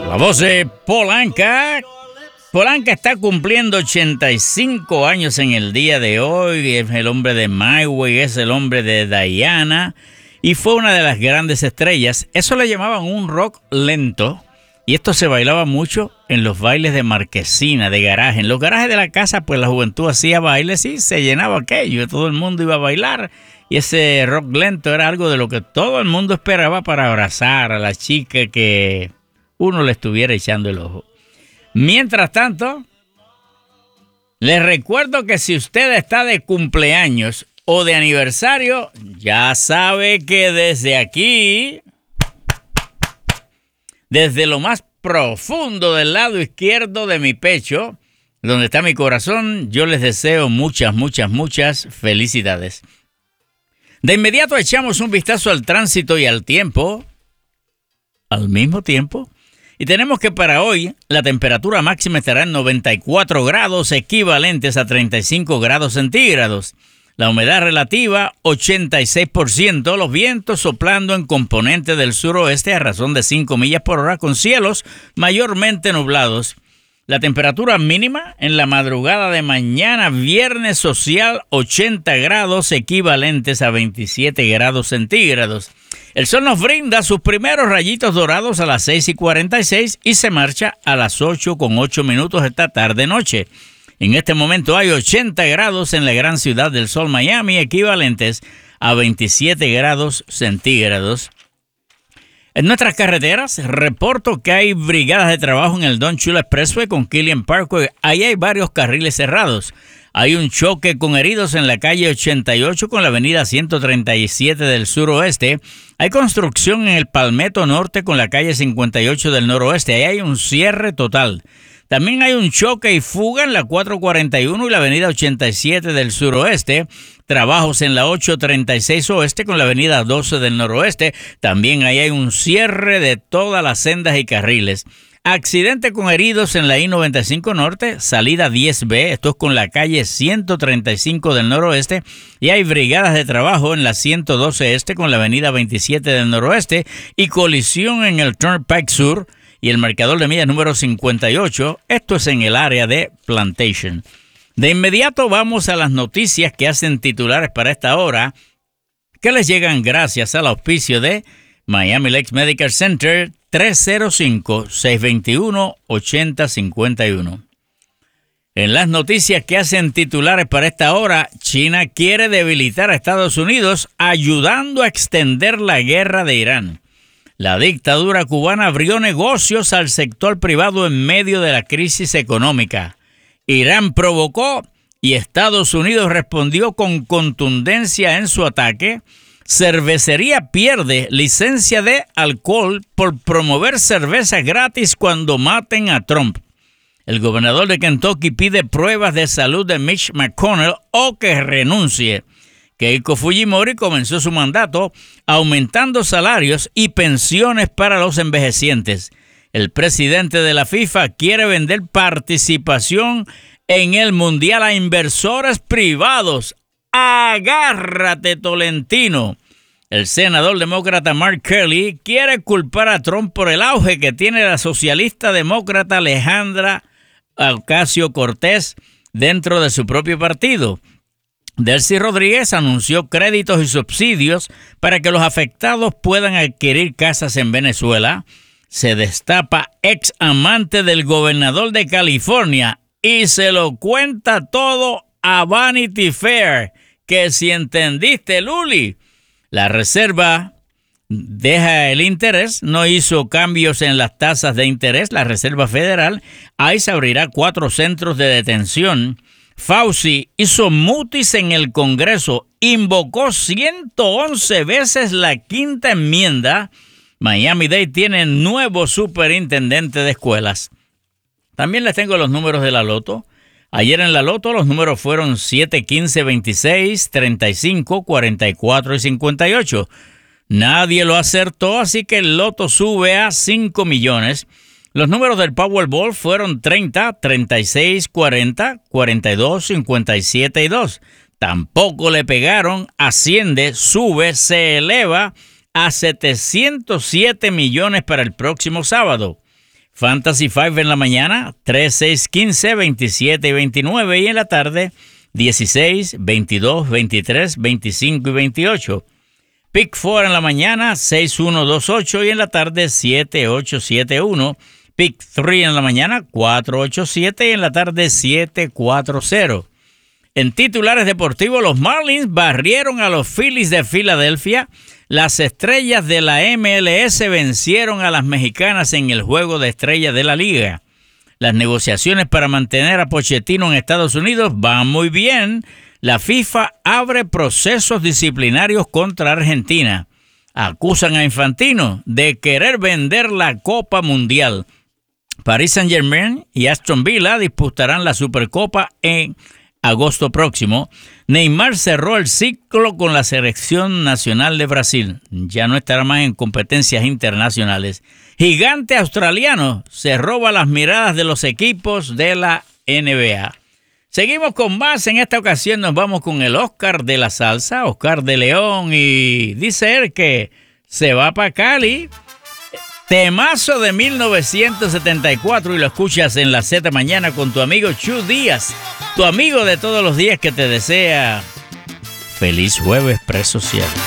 La voz de Polanca. Polanca está cumpliendo 85 años en el día de hoy. Es el hombre de My Way, es el hombre de Diana. Y fue una de las grandes estrellas. Eso le llamaban un rock lento. Y esto se bailaba mucho en los bailes de marquesina, de garaje. En los garajes de la casa, pues la juventud hacía bailes y se llenaba aquello. Todo el mundo iba a bailar. Y ese rock lento era algo de lo que todo el mundo esperaba para abrazar a la chica que uno le estuviera echando el ojo. Mientras tanto, les recuerdo que si usted está de cumpleaños o de aniversario, ya sabe que desde aquí, desde lo más profundo del lado izquierdo de mi pecho, donde está mi corazón, yo les deseo muchas, muchas, muchas felicidades. De inmediato echamos un vistazo al tránsito y al tiempo, al mismo tiempo. Y tenemos que para hoy la temperatura máxima estará en 94 grados, equivalentes a 35 grados centígrados. La humedad relativa, 86%. Los vientos soplando en componente del suroeste a razón de 5 millas por hora, con cielos mayormente nublados. La temperatura mínima en la madrugada de mañana, viernes social, 80 grados, equivalentes a 27 grados centígrados. El sol nos brinda sus primeros rayitos dorados a las 6:46 y se marcha a las 8:08 esta tarde-noche. En este momento hay 80 grados en la gran ciudad del sol, Miami, equivalentes a 27 grados centígrados. En nuestras carreteras, reporto que hay brigadas de trabajo en el Don Chula Expressway con Killian Parkway. Ahí hay varios carriles cerrados. Hay un choque con heridos en la calle 88 con la avenida 137 del suroeste. Hay construcción en el Palmetto Norte con la calle 58 del noroeste. Ahí hay un cierre total. También hay un choque y fuga en la 441 y la avenida 87 del suroeste. Trabajos en la 836 oeste con la avenida 12 del noroeste. También ahí hay un cierre de todas las sendas y carriles. Accidente con heridos en la I-95 Norte, salida 10B, esto es con la calle 135 del noroeste, y hay brigadas de trabajo en la 112 Este con la avenida 27 del noroeste, y colisión en el Turnpike Sur y el marcador de millas número 58, esto es en el área de Plantation. De inmediato vamos a las noticias que hacen titulares para esta hora, que les llegan gracias al auspicio de Miami Lakes Medical Center, 305-621-8051. En las noticias que hacen titulares para esta hora, China quiere debilitar a Estados Unidos ayudando a extender la guerra de Irán. La dictadura cubana abrió negocios al sector privado en medio de la crisis económica. Irán provocó y Estados Unidos respondió con contundencia en su ataque. Cervecería pierde licencia de alcohol por promover cerveza gratis cuando maten a Trump. El gobernador de Kentucky pide pruebas de salud de Mitch McConnell o que renuncie. Keiko Fujimori comenzó su mandato aumentando salarios y pensiones para los envejecientes. El presidente de la FIFA quiere vender participación en el Mundial a inversores privados. ¡Agárrate, Tolentino! El senador demócrata Mark Kelly quiere culpar a Trump por el auge que tiene la socialista demócrata Alejandra Ocasio-Cortez dentro de su propio partido. Delcy Rodríguez anunció créditos y subsidios para que los afectados puedan adquirir casas en Venezuela. Se destapa ex amante del gobernador de California y se lo cuenta todo a Vanity Fair. Que si entendiste, Luli, la Reserva deja el interés, no hizo cambios en las tasas de interés, la Reserva Federal. Ahí se abrirá 4 centros de detención. Fauci hizo mutis en el Congreso, invocó 111 veces la quinta enmienda. Miami-Dade tiene nuevo superintendente de escuelas. También les tengo los números de la loto. Ayer en la loto los números fueron 7, 15, 26, 35, 44 y 58. Nadie lo acertó, así que el loto sube a 5 millones. Los números del Powerball fueron 30, 36, 40, 42, 57 y 2. Tampoco le pegaron, asciende, sube, se eleva a 707 millones para el próximo sábado. Fantasy 5 en la mañana, 3, 6, 15, 27 y 29. Y en la tarde, 16, 22, 23, 25 y 28. Pick 4 en la mañana, 6, 1, 2, 8. Y en la tarde, 7, 8, 7, 1. Pick 3 en la mañana, 4, 8, 7. Y en la tarde, 7, 4, 0. En titulares deportivos, los Marlins barrieron a los Phillies de Filadelfia. Las estrellas de la MLS vencieron a las mexicanas en el juego de estrellas de la liga. Las negociaciones para mantener a Pochettino en Estados Unidos van muy bien. La FIFA abre procesos disciplinarios contra Argentina. Acusan a Infantino de querer vender la Copa Mundial. Paris Saint-Germain y Aston Villa disputarán la Supercopa en agosto próximo. Neymar cerró el ciclo con la selección nacional de Brasil. Ya no estará más en competencias internacionales. Gigante australiano se roba las miradas de los equipos de la NBA. Seguimos con más. En esta ocasión nos vamos con el Oscar de la salsa, Oscar de León, y dice él que se va para Cali. Temazo de 1974 y lo escuchas en la Z Mañana con tu amigo Chu Díaz, tu amigo de todos los días que te desea feliz jueves presocial.